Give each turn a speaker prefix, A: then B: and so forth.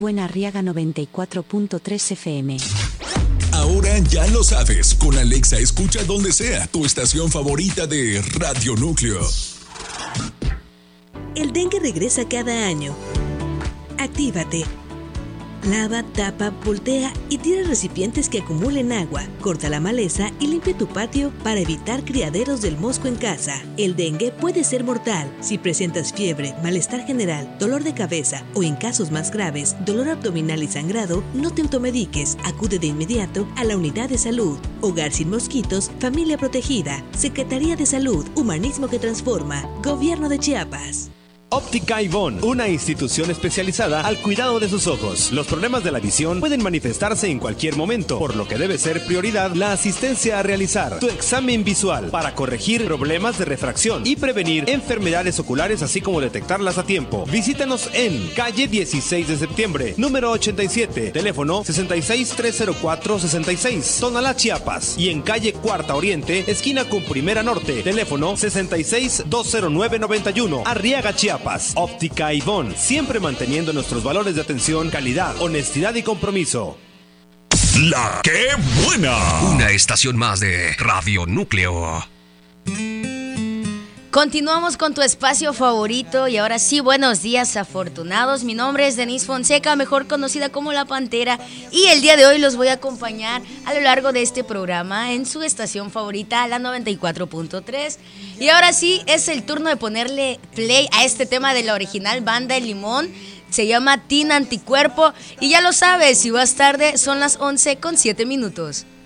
A: Buena Arriaga 94.3 FM.
B: Ahora ya lo sabes, con Alexa escucha donde sea tu estación favorita de Radio Núcleo.
C: El dengue regresa cada año. Actívate. Lava, tapa, voltea y tira recipientes que acumulen agua. Corta la maleza y limpia tu patio para evitar criaderos del mosco en casa. El dengue puede ser mortal. Si presentas fiebre, malestar general, dolor de cabeza o en casos más graves, dolor abdominal y sangrado, no te automediques. Acude de inmediato a la unidad de salud. Hogar sin mosquitos, familia protegida. Secretaría de Salud, Humanismo que Transforma. Gobierno de Chiapas.
D: Óptica Ivonne, una institución especializada al cuidado de sus ojos. Los problemas de la visión pueden manifestarse en cualquier momento, por lo que debe ser prioridad la asistencia a realizar tu examen visual para corregir problemas de refracción y prevenir enfermedades oculares, así como detectarlas a tiempo. Visítanos en calle 16 de septiembre, número 87, teléfono 66-304-66, Tonalá, Chiapas, y en calle Cuarta Oriente, esquina con Primera Norte, teléfono 66-209-91, Arriaga, Chiapas. Óptica Ivonne, siempre manteniendo nuestros valores de atención, calidad, honestidad y compromiso.
B: ¡La qué buena!
E: Una estación más de Radio Núcleo.
F: Continuamos con tu espacio favorito y ahora sí, buenos días afortunados. Mi nombre es Denise Fonseca, mejor conocida como La Pantera, y el día de hoy los voy a acompañar a lo largo de este programa en su estación favorita, la 94.3. Y ahora sí, es el turno de ponerle play a este tema de la original Banda El Limón. Se llama Teen Anticuerpo y ya lo sabes, si vas tarde son las 11:07.